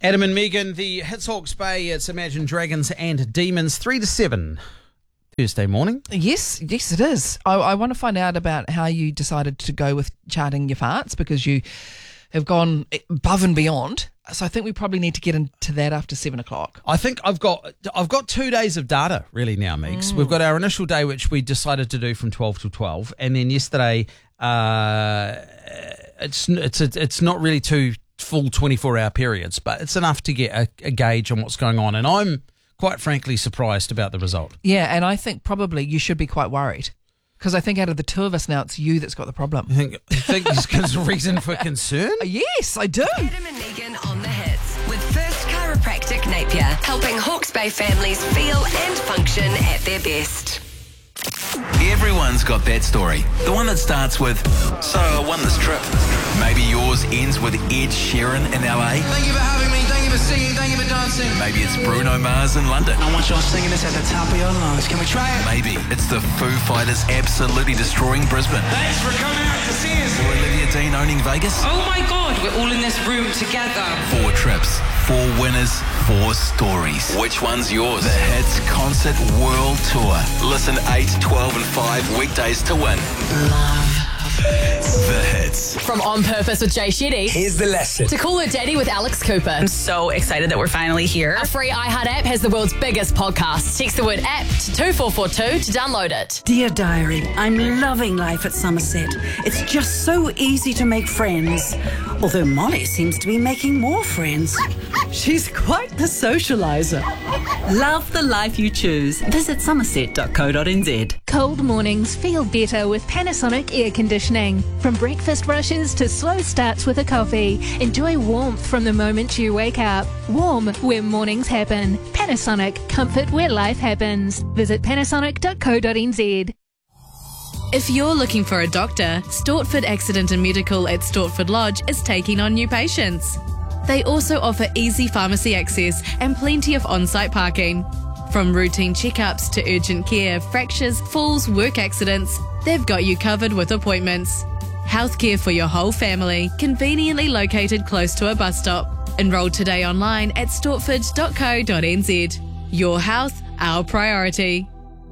Adam and Megan, the Hits Hawke's Bay. It's Imagine Dragons and Demons, 3 to 7 Thursday morning. Yes, it is. I want to find out about how you decided to go with charting your farts, because you have gone above and beyond. So I think we probably need to get into that after 7 o'clock. I think I've got 2 days of data really now, Meeks. We've got our initial day, which we decided to do from 12 to 12, and then yesterday, it's not really 2 full 24-hour periods, but it's enough to get a gauge on what's going on, and I'm quite frankly surprised about the result. Yeah, and I think probably you should be quite worried, because I think out of the two of us now, it's you that's got the problem. You think this gives a reason for concern? Yes, I do. Adam and Megan on the Hits with First Chiropractic Napier, helping Hawke's Bay families feel and function at their best. Everyone's got that story. The one that starts with, so I won this trip. Maybe yours ends with Ed Sheeran in LA. Thank you for having me. Thank you for singing. Thank you for dancing. Maybe it's Bruno Mars in London. I want y'all singing this at the top of your lungs. Can we try it? Maybe it's the Foo Fighters absolutely destroying Brisbane. Thanks for coming out to see us. Or Olivia Dean owning Vegas. Oh my God, we're all in this room together. 4 trips, 4 winners, 4 stories. Which one's yours? The Hits Concert World Tour. Listen 8, 12 and 5 weekdays to win. The Hits. From On Purpose with Jay Shetty. Here's the lesson. To Call Her Daddy with Alex Cooper. I'm so excited that we're finally here. A free iHeart app has the world's biggest podcast. Text the word app to 2442 to download it. Dear Diary, I'm loving life at Somerset. It's just so easy to make friends. Although Molly seems to be making more friends. She's quite the socialiser. Love the life you choose. Visit somerset.co.nz. Cold mornings feel better with Panasonic air conditioning. From breakfast rushes to slow starts with a coffee, enjoy warmth from the moment you wake up. Warm where mornings happen. Panasonic, comfort where life happens. Visit panasonic.co.nz. If you're looking for a doctor, Stortford Accident and Medical at Stortford Lodge is taking on new patients. They also offer easy pharmacy access and plenty of on-site parking. From routine checkups to urgent care, fractures, falls, work accidents, they've got you covered with appointments. Healthcare for your whole family, conveniently located close to a bus stop. Enroll today online at stortford.co.nz. Your health, our priority.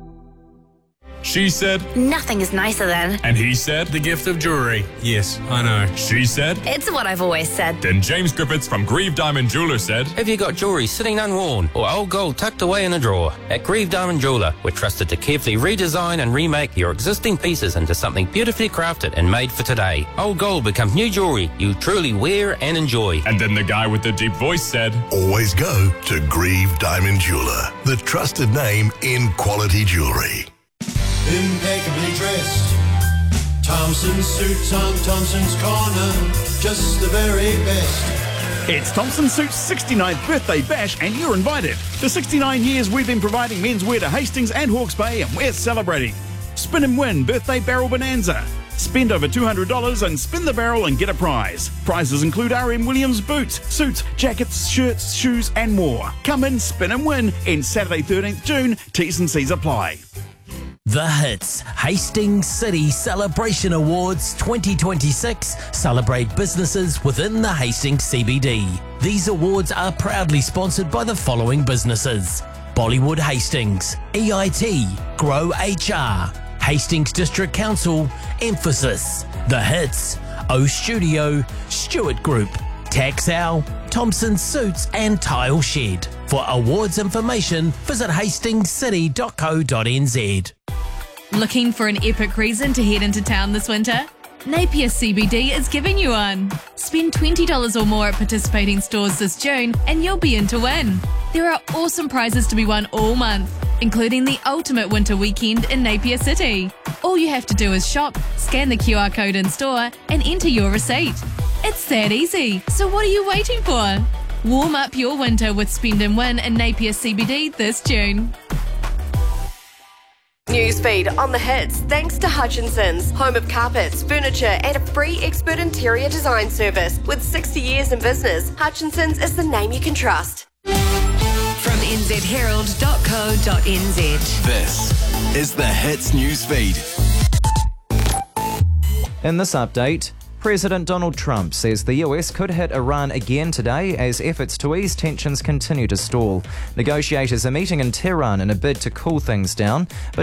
She said, nothing is nicer than. And he said, the gift of jewellery. Yes, I know. She said, it's what I've always said. Then James Griffiths from Grieve Diamond Jeweller said, have you got jewellery sitting unworn or old gold tucked away in a drawer? At Grieve Diamond Jeweller, we're trusted to carefully redesign and remake your existing pieces into something beautifully crafted and made for today. Old gold becomes new jewellery you truly wear and enjoy. And then the guy with the deep voice said, always go to Grieve Diamond Jeweller, the trusted name in quality jewellery. Impeccably dressed, Thompson's suits on Thompson's corner, just the very best. It's Thompson Suits' 69th birthday bash and you're invited. For 69 years we've been providing menswear to Hastings and Hawke's Bay and we're celebrating. Spin and win birthday barrel bonanza. Spend over $200 and spin the barrel and get a prize. Prizes include RM Williams boots, suits, jackets, shirts, shoes and more. Come in, spin and win in Saturday 13th June. T's and C's apply. The Hits Hastings City Celebration Awards 2026 celebrate businesses within the Hastings CBD. These awards are proudly sponsored by the following businesses: Bollywood Hastings, EIT, Grow HR, Hastings District Council, Emphasis, The Hits, O Studio, Stewart Group, Taxal, Thompson Suits and Tile Shed. For awards information, visit hastingscity.co.nz. Looking for an epic reason to head into town this winter? Napier CBD is giving you one. Spend $20 or more at participating stores this June and you'll be in to win. There are awesome prizes to be won all month, including the ultimate winter weekend in Napier City. All you have to do is shop, scan the QR code in store and enter your receipt. It's that easy, so what are you waiting for? Warm up your winter with Spend and Win in Napier CBD this June. Newsfeed on the Hits, thanks to Hutchinson's, home of carpets, furniture and a free expert interior design service. With 60 years in business, Hutchinson's is the name you can trust. From nzherald.co.nz. This is the Hits Newsfeed. In this update, President Donald Trump says the US could hit Iran again today as efforts to ease tensions continue to stall. Negotiators are meeting in Tehran in a bid to cool things down, but